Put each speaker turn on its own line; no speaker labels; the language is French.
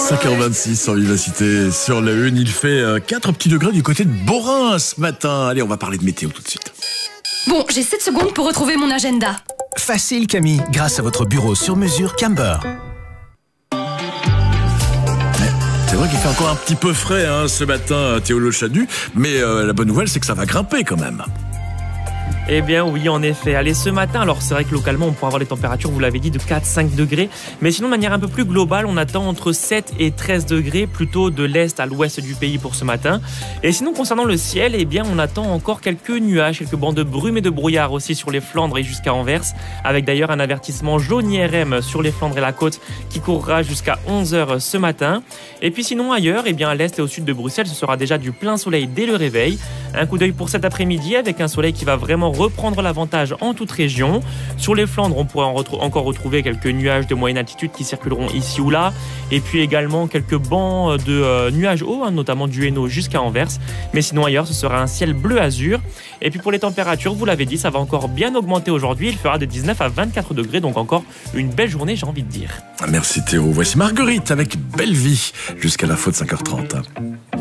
5h26 en Vivacité sur la Une. Il fait 4 petits degrés du côté de Borin ce matin. Allez, on va parler de météo tout de suite.
Bon, j'ai 7 secondes pour retrouver mon agenda.
Facile Camille, grâce à votre bureau sur mesure Camber.
C'est vrai qu'il fait encore un petit peu frais ce matin, Théo Le Chadu, mais la bonne nouvelle c'est que ça va grimper quand même.
Eh bien oui, en effet. Allez, ce matin, alors c'est vrai que localement, on pourra avoir les températures, vous l'avez dit, de 4-5 degrés. Mais sinon, de manière un peu plus globale, on attend entre 7 et 13 degrés, plutôt de l'est à l'ouest du pays pour ce matin. Et sinon, concernant le ciel, eh bien, on attend encore quelques nuages, quelques bandes de brume et de brouillard aussi sur les Flandres et jusqu'à Anvers, avec d'ailleurs un avertissement jaune IRM sur les Flandres et la côte qui courra jusqu'à 11h ce matin. Et puis sinon, ailleurs, eh bien, à l'est et au sud de Bruxelles, ce sera déjà du plein soleil dès le réveil. Un coup d'œil pour cet après-midi avec un soleil qui va vraiment reprendre l'avantage en toute région. Sur les Flandres, on pourrait encore retrouver quelques nuages de moyenne altitude qui circuleront ici ou là. Et puis également quelques bancs de nuages hauts, notamment du Hainaut jusqu'à Anvers. Mais sinon ailleurs, ce sera un ciel bleu azur. Et puis pour les températures, vous l'avez dit, ça va encore bien augmenter aujourd'hui. Il fera de 19 à 24 degrés, donc encore une belle journée, j'ai envie de dire.
Merci Théo. Voici Marguerite avec Belle Vie jusqu'à la faute 5h30.